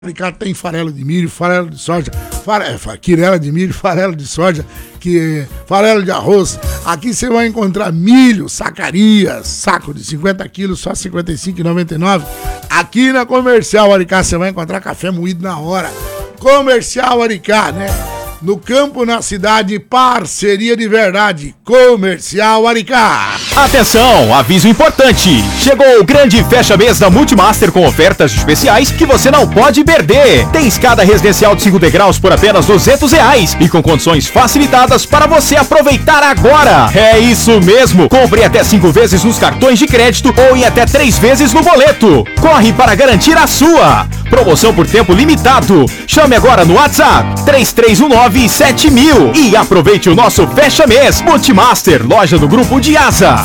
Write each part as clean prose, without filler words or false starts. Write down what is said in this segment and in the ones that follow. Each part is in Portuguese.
Ricardo tem farelo de milho, farelo de soja, quirela de milho, farelo de soja, farelo de arroz. Aqui você vai encontrar milho, sacaria, saco de 50 quilos, só R$ 55,99. Aqui na Comercial Aricá você vai encontrar café moído na hora. Comercial Aricá, né? No campo, na cidade, parceria de verdade. Comercial Aricá. Atenção, aviso importante. Chegou o grande fecha-mês da Multimaster com ofertas especiais que você não pode perder. Tem escada residencial de 5 degraus por apenas R$200 e com condições facilitadas para você aproveitar agora. É isso mesmo. Compre até 5 vezes nos cartões de crédito ou em até 3 vezes no boleto. Corre para garantir a sua. Promoção por tempo limitado. Chame agora no WhatsApp 3319-7000 e aproveite o nosso fecha-mês. Multimaster, loja do Grupo de Asa.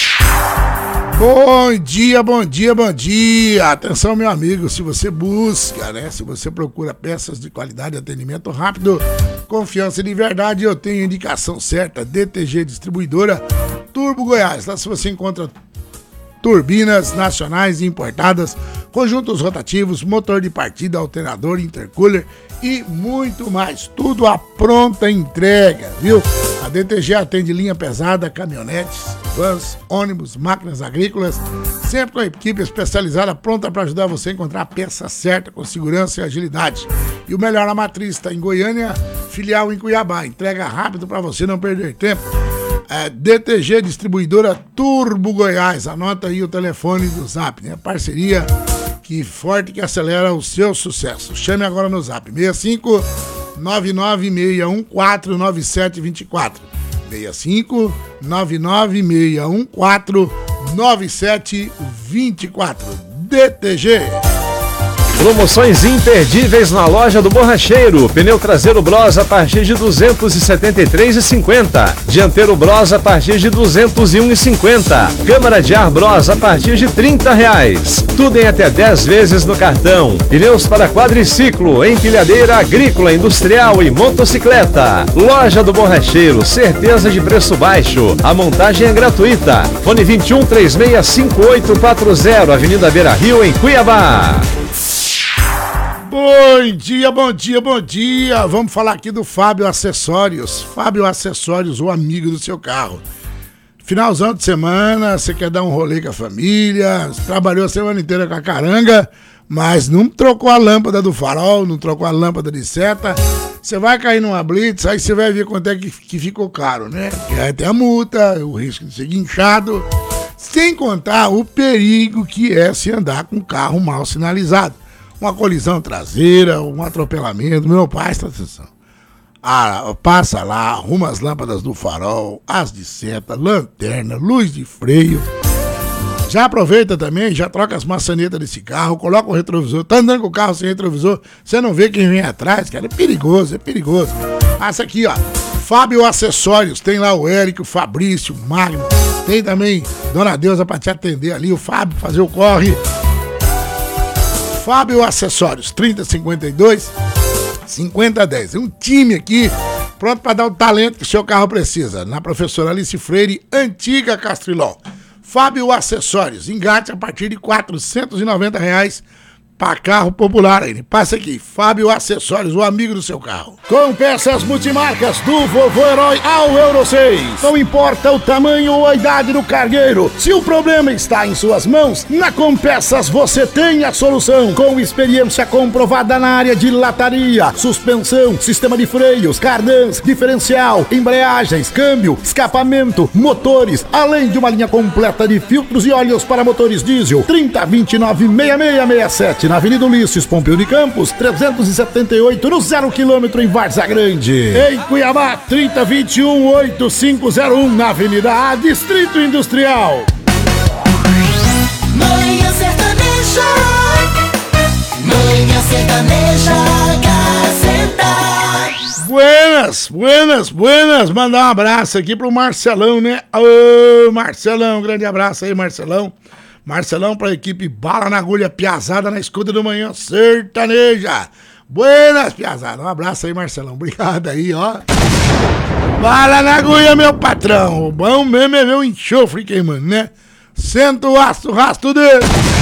Bom dia, bom dia, bom dia. Atenção, meu amigo, se você busca, né? Se você procura peças de qualidade, atendimento rápido, confiança de verdade, eu tenho a indicação certa. DTG Distribuidora Turbo Goiás. Lá se você encontra turbinas nacionais e importadas, conjuntos rotativos, motor de partida, alternador, intercooler e muito mais. Tudo à pronta entrega, viu? A DTG atende linha pesada, caminhonetes, vans, ônibus, máquinas agrícolas, sempre com a equipe especializada pronta para ajudar você a encontrar a peça certa com segurança e agilidade. E o melhor, a matriz está em Goiânia, filial em Cuiabá. Entrega rápido para você não perder tempo. DTG Distribuidora Turbo Goiás. Anota aí o telefone do Zap, né? Parceria que forte que acelera o seu sucesso. Chame agora no Zap 65 996149724. 65 996149724. DTG. Promoções imperdíveis na loja do Borracheiro. Pneu traseiro Bros a partir de R$ 273,50. Dianteiro Bros a partir de R$ 201,50. Câmara de ar Bros a partir de R$ 30. Tudo em até 10 vezes no cartão. Pneus para quadriciclo, empilhadeira agrícola, industrial e motocicleta. Loja do Borracheiro, certeza de preço baixo. A montagem é gratuita. Fone 21 365840, Avenida Beira Rio, em Cuiabá. Bom dia, bom dia, bom dia. Vamos falar aqui do Fábio Acessórios. Fábio Acessórios, o amigo do seu carro. Finalzão de semana, você quer dar um rolê com a família, trabalhou a semana inteira com a caranga, mas não trocou a lâmpada do farol, não trocou a lâmpada de seta. Você vai cair numa blitz, aí você vai ver quanto é que ficou caro, né? Porque aí tem a multa, o risco de ser guinchado, sem contar o perigo que é se andar com o carro mal sinalizado. Uma colisão traseira, um atropelamento. Meu pai, presta atenção. Passa lá, arruma as lâmpadas do farol, as de seta, lanterna, luz de freio. Já aproveita também, já troca as maçanetas desse carro, coloca o retrovisor. Tá andando com o carro sem retrovisor, você não vê quem vem atrás, cara. É perigoso, é perigoso. Passa aqui, ó. Fábio Acessórios. Tem lá o Érico, o Fabrício, o Magno. Tem também Dona Deusa pra te atender ali, o Fábio, fazer o corre. Fábio Acessórios, 3052-5010. Um time aqui pronto para dar o talento que o seu carro precisa. Na Professora Alice Freire, Antiga Castriló. Fábio Acessórios, engate a partir de R$ 490 para carro popular. Ele passa aqui, Fábio Acessórios, o amigo do seu carro. Com peças multimarcas do Vovô Herói ao Euro 6. Não importa o tamanho ou a idade do cargueiro, se o problema está em suas mãos, na Compeças você tem a solução. Com experiência comprovada na área de lataria, suspensão, sistema de freios, cardãs, diferencial, embreagens, câmbio, escapamento, motores, além de uma linha completa de filtros e óleos para motores diesel. 3029-6667 na Avenida Ulisses Pompeu de Campos, 378 no 0 km em Várzea Grande. Em Cuiabá, 3021-8501 na Avenida A, Distrito Industrial. Manhã Sertaneja, Manhã Sertaneja, Gazeta. Buenas. Mandar um abraço aqui pro Marcelão, né? Ô, Marcelão, grande abraço aí, Marcelão. Marcelão pra equipe Bala na Agulha, Piazada na escuta do Manhã Sertaneja. Buenas, Piazada. Um abraço aí, Marcelão. Obrigado aí, ó. Bala na Agulha, meu patrão. O bom mesmo é ver o enxofre queimando, né? Senta o aço, o rastro dele.